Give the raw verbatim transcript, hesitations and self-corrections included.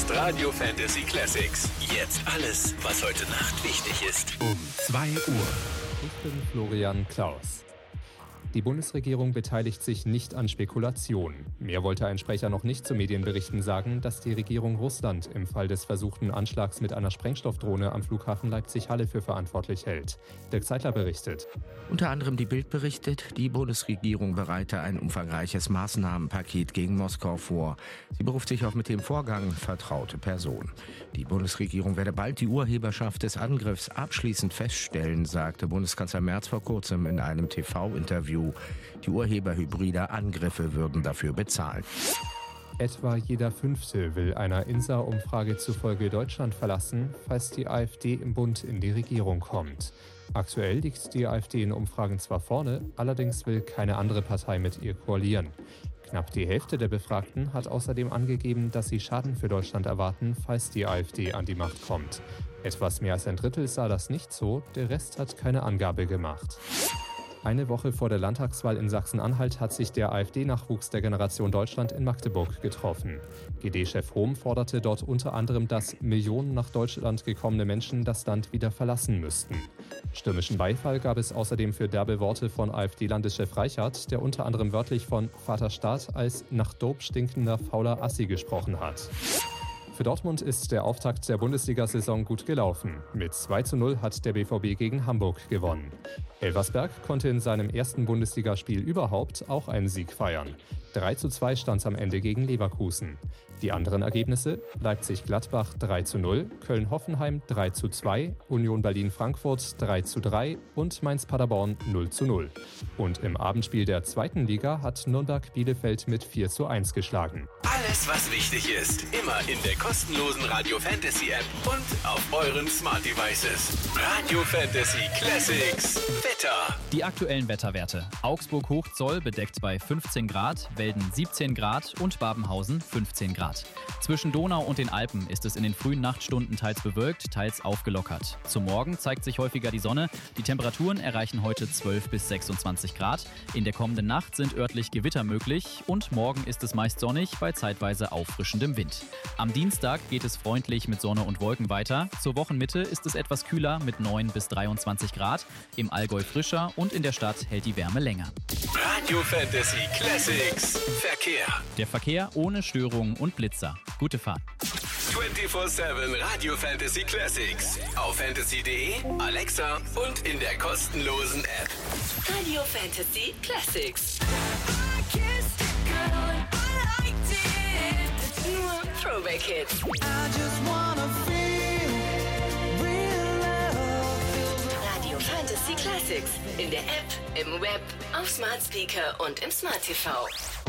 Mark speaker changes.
Speaker 1: ist Radio Fantasy Classics. Jetzt alles, was heute Nacht wichtig ist.
Speaker 2: Um zwei Uhr.
Speaker 3: Ich bin Florian Klaus. Die Bundesregierung beteiligt sich nicht an Spekulationen. Mehr wollte ein Sprecher noch nicht zu Medienberichten sagen, dass die Regierung Russland im Fall des versuchten Anschlags mit einer Sprengstoffdrohne am Flughafen Leipzig-Halle für verantwortlich hält. Dirk Zeitler berichtet.
Speaker 4: Unter anderem die Bild berichtet, die Bundesregierung bereite ein umfangreiches Maßnahmenpaket gegen Moskau vor. Sie beruft sich auf mit dem Vorgang vertraute Personen. Die Bundesregierung werde bald die Urheberschaft des Angriffs abschließend feststellen, sagte Bundeskanzler Merz vor kurzem in einem T V-Interview. Die Urheber hybrider Angriffe würden dafür bezahlen.
Speaker 3: Etwa jeder Fünfte will einer I N S A-Umfrage zufolge Deutschland verlassen, falls die AfD im Bund in die Regierung kommt. Aktuell liegt die AfD in Umfragen zwar vorne, allerdings will keine andere Partei mit ihr koalieren. Knapp die Hälfte der Befragten hat außerdem angegeben, dass sie Schaden für Deutschland erwarten, falls die AfD an die Macht kommt. Etwas mehr als ein Drittel sah das nicht so, der Rest hat keine Angabe gemacht. Eine Woche vor der Landtagswahl in Sachsen-Anhalt hat sich der AfD-Nachwuchs der Generation Deutschland in Magdeburg getroffen. G D-Chef Hohm forderte dort unter anderem, dass Millionen nach Deutschland gekommene Menschen das Land wieder verlassen müssten. Stürmischen Beifall gab es außerdem für derbe Worte von AfD-Landeschef Reichert, der unter anderem wörtlich von Vater Staat als nach Dope stinkender fauler Assi gesprochen hat. Für Dortmund ist der Auftakt der Bundesliga-Saison gut gelaufen. Mit zwei zu null hat der B V B gegen Hamburg gewonnen. Elversberg konnte in seinem ersten Bundesligaspiel überhaupt auch einen Sieg feiern. drei zu zwei stand es am Ende gegen Leverkusen. Die anderen Ergebnisse: Leipzig-Gladbach drei zu null, Köln-Hoffenheim drei zu zwei, Union Berlin-Frankfurt drei zu drei und Mainz-Paderborn null zu null. Und im Abendspiel der zweiten Liga hat Nürnberg Bielefeld mit vier zu eins geschlagen.
Speaker 1: Alles, was wichtig ist, immer in der kostenlosen Radio Fantasy App und auf euren Smart Devices. Radio Fantasy Classics. Wetter.
Speaker 5: Die aktuellen Wetterwerte. Augsburg-Hochzoll bedeckt bei fünfzehn Grad, Welden siebzehn Grad und Babenhausen fünfzehn Grad. Zwischen Donau und den Alpen ist es in den frühen Nachtstunden teils bewölkt, teils aufgelockert. Zum Morgen zeigt sich häufiger die Sonne. Die Temperaturen erreichen heute zwölf bis sechsundzwanzig Grad. In der kommenden Nacht sind örtlich Gewitter möglich und morgen ist es meist sonnig bei zeitweise auffrischendem Wind. Am Dienstag geht es freundlich mit Sonne und Wolken weiter. Zur Wochenmitte ist es etwas kühler mit neun bis dreiundzwanzig Grad. Im Allgäu frischer und in der Stadt hält die Wärme länger.
Speaker 1: Radio Fantasy Classics. Verkehr.
Speaker 5: Der Verkehr ohne Störungen und Blitzer. Gute Fahrt.
Speaker 1: vierundzwanzig sieben Radio Fantasy Classics. Auf fantasy punkt de, Alexa und in der kostenlosen App.
Speaker 6: Radio Fantasy Classics. Nur Throwback-Hits. Radio Fantasy Classics. In der App, im Web, auf Smart Speaker und im Smart T V.